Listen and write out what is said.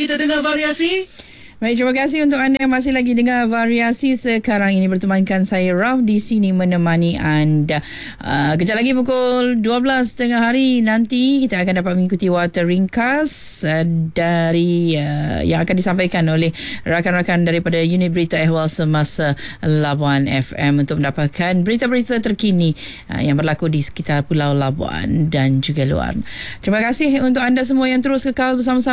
kita dengar variasi. Baik, terima kasih untuk anda yang masih lagi dengar variasi sekarang ini bertemankan saya Raf di sini menemani anda. Kejap lagi pukul 12 tengah hari nanti kita akan dapat mengikuti warta ringkas dari yang akan disampaikan oleh rakan-rakan daripada unit berita ehwal semasa Labuan FM untuk mendapatkan berita-berita terkini yang berlaku di sekitar Pulau Labuan dan juga luar. Terima kasih untuk anda semua yang terus kekal bersama-sama